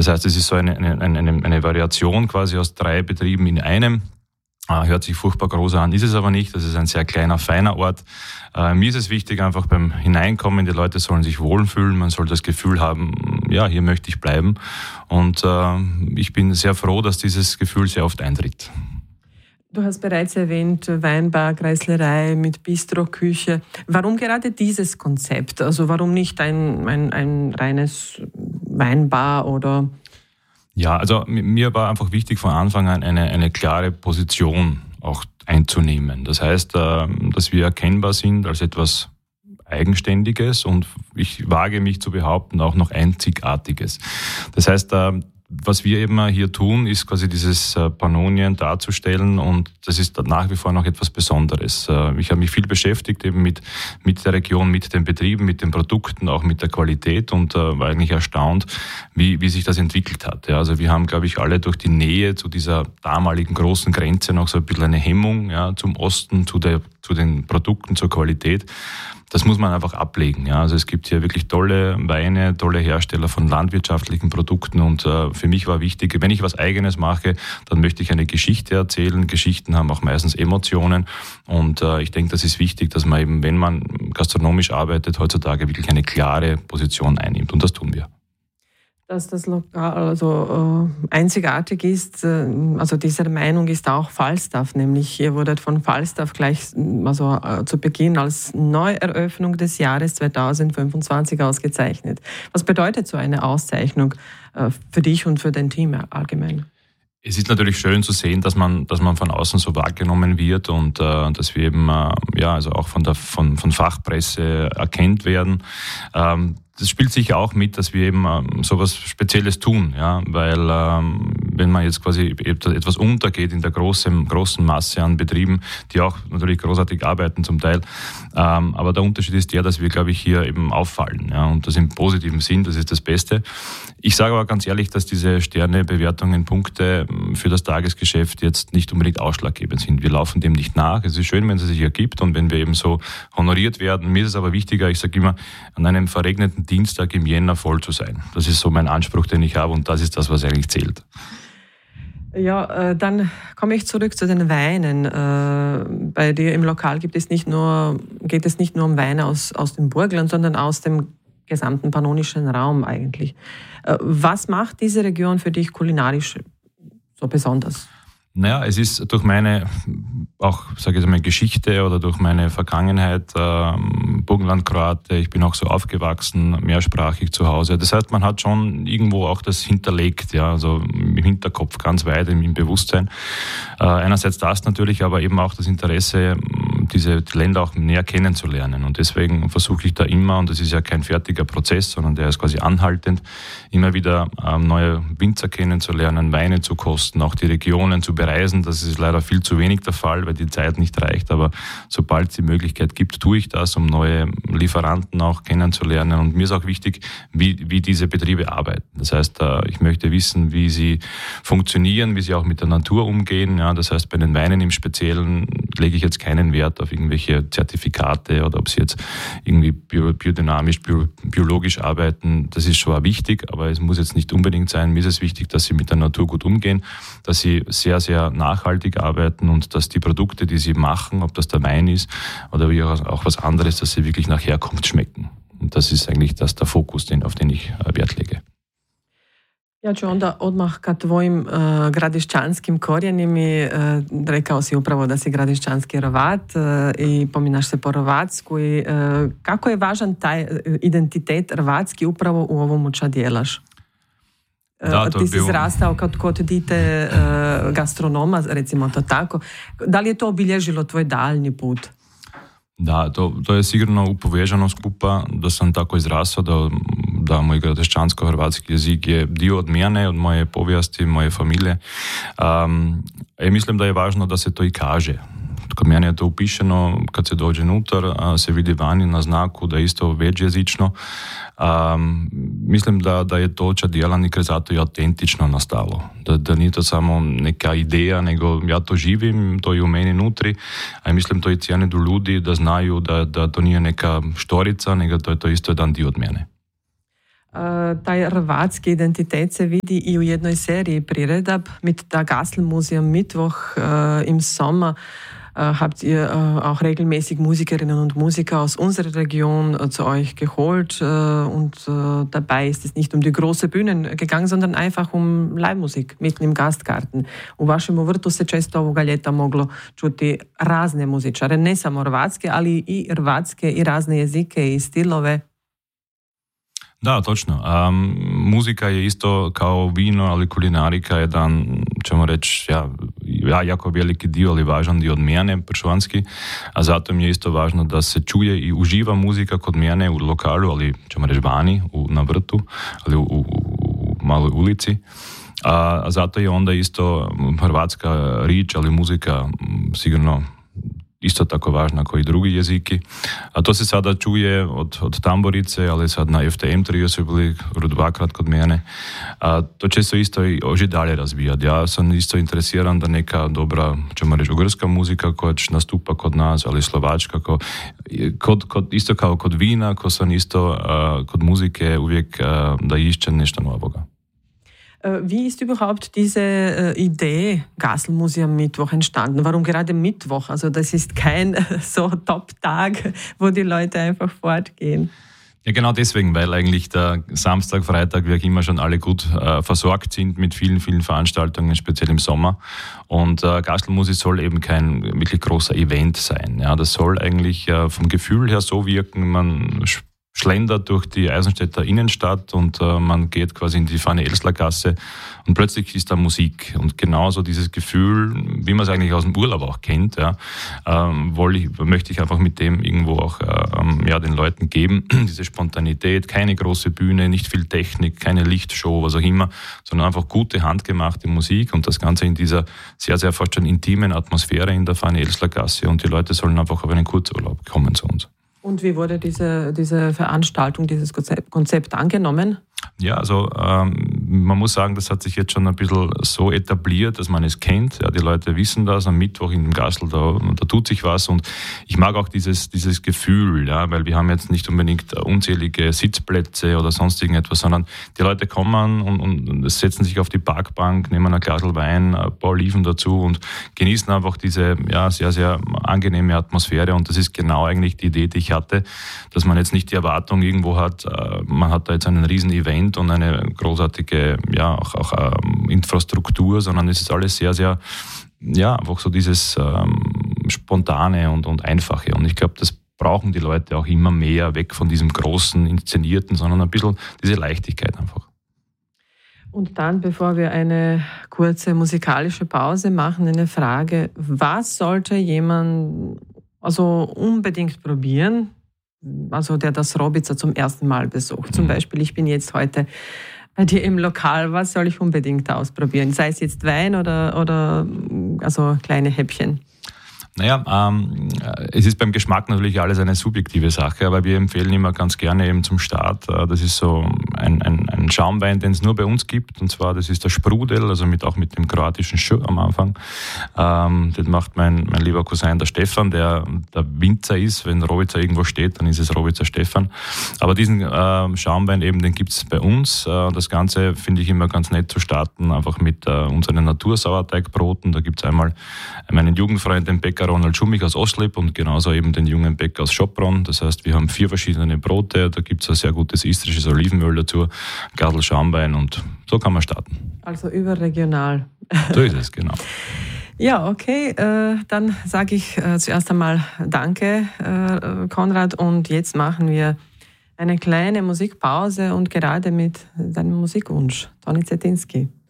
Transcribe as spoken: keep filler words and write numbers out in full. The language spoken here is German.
Das heißt, es ist so eine, eine, eine, eine Variation quasi aus drei Betrieben in einem. Hört sich furchtbar groß an, ist es aber nicht. Das ist ein sehr kleiner, feiner Ort. Äh, mir ist es wichtig, einfach beim Hineinkommen, die Leute sollen sich wohlfühlen, man soll das Gefühl haben, ja, hier möchte ich bleiben. Und äh, ich bin sehr froh, dass dieses Gefühl sehr oft eintritt. Du hast bereits erwähnt, Weinbar, Kreislerei mit Bistro, Küche. Warum gerade dieses Konzept? Also warum nicht ein, ein, ein reines Weinbar oder... Ja, also mir war einfach wichtig von Anfang an eine, eine klare Position auch einzunehmen. Das heißt, dass wir erkennbar sind als etwas Eigenständiges und ich wage mich zu behaupten, auch noch Einzigartiges. Das heißt, was wir eben hier tun, ist quasi dieses Pannonien darzustellen und das ist nach wie vor noch etwas Besonderes. Ich habe mich viel beschäftigt eben mit, mit der Region, mit den Betrieben, mit den Produkten, auch mit der Qualität und war eigentlich erstaunt, wie, wie sich das entwickelt hat. Ja, also wir haben, glaube ich, alle durch die Nähe zu dieser damaligen großen Grenze noch so ein bisschen eine Hemmung, ja, zum Osten, zu der, zu den Produkten, zur Qualität. Das muss man einfach ablegen. Ja. Also es gibt hier wirklich tolle Weine, tolle Hersteller von landwirtschaftlichen Produkten und äh, für mich war wichtig, wenn ich was Eigenes mache, dann möchte ich eine Geschichte erzählen. Geschichten haben auch meistens Emotionen und äh, ich denke, das ist wichtig, dass man eben, wenn man gastronomisch arbeitet, heutzutage wirklich eine klare Position einnimmt und das tun wir. Dass das Lokal also äh, einzigartig ist, äh, also diese Meinung ist auch Falstaff, nämlich ihr wurdet von Falstaff gleich also äh, zu Beginn als Neueröffnung des Jahres zweitausendfünfundzwanzig ausgezeichnet. Was bedeutet so eine Auszeichnung äh, für dich und für dein Team allgemein? Es ist natürlich schön zu sehen, dass man, dass man von außen so wahrgenommen wird und äh, dass wir eben äh, ja also auch von der von, von Fachpresse erkannt werden. Ähm, Das spielt sicher auch mit, dass wir eben ähm, so was Spezielles tun, ja, weil ähm, wenn man jetzt quasi etwas untergeht in der großen, großen Masse an Betrieben, die auch natürlich großartig arbeiten zum Teil, ähm, aber der Unterschied ist der, dass wir, glaube ich, hier eben auffallen, ja, und das im positiven Sinn, das ist das Beste. Ich sage aber ganz ehrlich, dass diese Sternebewertungen, Punkte für das Tagesgeschäft jetzt nicht unbedingt ausschlaggebend sind. Wir laufen dem nicht nach. Es ist schön, wenn es sich ergibt und wenn wir eben so honoriert werden. Mir ist es aber wichtiger, ich sage immer, an einem verregneten Dienstag im Jänner voll zu sein. Das ist so mein Anspruch, den ich habe und das ist das, was eigentlich zählt. Ja, äh, dann komme ich zurück zu den Weinen. Äh, bei dir im Lokal gibt es nicht nur, geht es nicht nur um Weine aus, aus dem Burgenland, sondern aus dem gesamten pannonischen Raum eigentlich. Äh, was macht diese Region für dich kulinarisch so besonders? Naja, es ist durch meine, auch sage ich mal, Geschichte oder durch meine Vergangenheit, äh, Burgenland-Kroate, ich bin auch so aufgewachsen, mehrsprachig zu Hause. Das heißt, man hat schon irgendwo auch das hinterlegt, ja, also im Hinterkopf ganz weit im Bewusstsein. Äh, einerseits das natürlich, aber eben auch das Interesse, diese Länder auch näher kennenzulernen. Und deswegen versuche ich da immer, und das ist ja kein fertiger Prozess, sondern der ist quasi anhaltend, immer wieder ähm, neue Winzer kennenzulernen, Weine zu kosten, auch die Regionen zu bereisen. Das ist leider viel zu wenig der Fall, weil die Zeit nicht reicht. Aber sobald es die Möglichkeit gibt, tue ich das, um neue Lieferanten auch kennenzulernen. Und mir ist auch wichtig, wie, wie diese Betriebe arbeiten. Das heißt, ich möchte wissen, wie sie funktionieren, wie sie auch mit der Natur umgehen. Ja, das heißt, bei den Weinen im Speziellen lege ich jetzt keinen Wert auf irgendwelche Zertifikate oder ob sie jetzt irgendwie biodynamisch, biologisch arbeiten. Das ist schon auch wichtig, aber es muss jetzt nicht unbedingt sein. Mir ist es wichtig, dass sie mit der Natur gut umgehen, dass sie sehr, sehr nachhaltig arbeiten und dass die Produkte, die sie machen, ob das der Wein ist oder wie auch was anderes, dass sie wirklich nach Herkunft schmecken. Und das ist eigentlich das, der Fokus, den, auf den ich Wert lege. Ja ću onda odmah ka tvojim uh, gradišćanskim korijenima. Uh, rekao si upravo da si gradišćanski Hrvat uh, i pominaš se po hrvatsku. I, uh, kako je važan taj identitet hrvatski upravo u ovom u ča djelaš? Da, ti si izrastao kod, kod dite uh, gastronoma, recimo to tako. Da li je to obilježilo tvoj daljnji put? Da, to, to je sigurno upovežano skupa, da sam tako izrastao, da, da moj gradišćansko-hrvatski jezik je dio od mene, od moje povijesti, moje familije. Um, I mislim da je važno da se to i kaže. Kod mene je to upišeno, kad se dođe unutar, se vidi vani na znaku da je isto većjezično. Um, mislim da, da je to čadijelan i ker zato je autentično nastalo. Da, da nije to samo neka ideja, nego ja to živim, to je u meni nutri, a mislim to i cijene do ljudi da znaju da, da to nije neka štorica, nego to je to isto jedan dio od mene. Taj hrvatske identitet se vidi i u jednoj seriji priredab mit der Gastelmuseum Mittwoch äh, im Sommer. Äh, habt ihr äh, auch regelmäßig Musikerinnen und Musiker aus unserer Region äh, zu euch geholt äh, und äh, dabei ist es nicht um die große Bühne gegangen, sondern einfach um live musik mitten im Gastgarten. U vašem vrtu se često ovoga ljeta moglo čuti razne muzičare, ne samo hrvatske, ali i hrvatske i razne jezike i stilove. Da, točno. Um, muzika je isto kao vino, ali kulinarika je jedan, ćemo reći, ja, ja, jako veliki dio, ali važan dio od mene, pršovanski, a zato mi je isto važno da se čuje i uživa muzika kod mene u lokalu, ali ćemo reći vani, u, na vrtu, ali u, u, u maloj ulici. A, a zato je onda isto hrvatska rič, ali muzika sigurno isto tako važna kao i drugi jeziki. A to se sada čuje od, od tamborice, ali sad na F T M trio su bili dvakrat kod mene. A to će se isto i oži dalje razvijati. Ja sam isto interesiran da neka dobra, ćemo reći, ugrska muzika koja nastupa kod nas, ali slovačka, ko, kod, kod, isto kao kod vina, ko sam isto uh, kod muzike uvijek uh, da išće nešto novoga. Wie ist überhaupt diese äh, Idee Gastelmuseum Mittwoch entstanden? Warum gerade Mittwoch? Also das ist kein äh, so Top-Tag, wo die Leute einfach fortgehen. Ja, genau deswegen, weil eigentlich der Samstag, Freitag wie auch immer schon alle gut äh, versorgt sind mit vielen, vielen Veranstaltungen, speziell im Sommer. Und äh, Gastelmusik soll eben kein wirklich großer Event sein. Ja, das soll eigentlich äh, vom Gefühl her so wirken, man schlendert durch die Eisenstädter Innenstadt und äh, man geht quasi in die Fanny-Elsler-Gasse und plötzlich ist da Musik. Und genauso dieses Gefühl, wie man es eigentlich aus dem Urlaub auch kennt, ja, ähm, ich, möchte ich einfach mit dem irgendwo auch äh, ja, den Leuten geben. Diese Spontanität, keine große Bühne, nicht viel Technik, keine Lichtshow, was auch immer, sondern einfach gute, handgemachte Musik und das Ganze in dieser sehr, sehr fast schon intimen Atmosphäre in der Fanny-Elsler-Gasse und die Leute sollen einfach auf einen Kurzurlaub kommen zu uns. Und wie wurde diese, diese Veranstaltung, dieses Konzept angenommen? Ja, also ähm, man muss sagen, das hat sich jetzt schon ein bisschen so etabliert, dass man es kennt. Ja, die Leute wissen das, am Mittwoch in dem Gastel, da, da tut sich was. Und ich mag auch dieses, dieses Gefühl, ja, weil wir haben jetzt nicht unbedingt unzählige Sitzplätze oder sonst irgendetwas, sondern die Leute kommen und, und setzen sich auf die Parkbank, nehmen ein Glas Wein, ein paar Oliven dazu und genießen einfach diese ja, sehr, sehr angenehme Atmosphäre. Und das ist genau eigentlich die Idee, die ich hatte, dass man jetzt nicht die Erwartung irgendwo hat, man hat da jetzt einen riesen Event und eine großartige ja, auch, auch ähm, Infrastruktur, sondern es ist alles sehr, sehr, ja, einfach so dieses ähm, Spontane und, und Einfache. Und ich glaube, das brauchen die Leute auch immer mehr, weg von diesem großen, Inszenierten, sondern ein bisschen diese Leichtigkeit einfach. Und dann, bevor wir eine kurze musikalische Pause machen, eine Frage, was sollte jemand also unbedingt probieren, also der das Robica zum ersten Mal besucht? Zum Beispiel, ich bin jetzt heute bei dir im Lokal, was soll ich unbedingt ausprobieren? Sei es jetzt Wein oder, oder also kleine Häppchen? Naja, ähm, es ist beim Geschmack natürlich alles eine subjektive Sache, aber wir empfehlen immer ganz gerne eben zum Start. Äh, das ist so ein, ein, ein Schaumwein, den es nur bei uns gibt, und zwar das ist der Sprudel, also mit, auch mit dem kroatischen Sch am Anfang. Ähm, den macht mein, mein lieber Cousin, der Stefan, der der Winzer ist. Wenn Robica irgendwo steht, dann ist es Robica Stefan. Aber diesen äh, Schaumwein eben, den gibt es bei uns. Äh, das Ganze finde ich immer ganz nett zu starten, einfach mit äh, unseren Natursauerteigbroten. Da gibt es einmal meinen Jugendfreund, den Bäcker Ronald Schumich aus Oslip und genauso eben den jungen Bäcker aus Schopron. Das heißt, wir haben vier verschiedene Brote, da gibt es ein sehr gutes istrisches Olivenöl dazu, Gardel Schaumwein und so kann man starten. Also überregional. So ist es, genau. Ja, okay, äh, dann sage ich äh, zuerst einmal Danke, äh, Konrad, und jetzt machen wir eine kleine Musikpause und gerade mit deinem Musikwunsch, Toni Zetinski.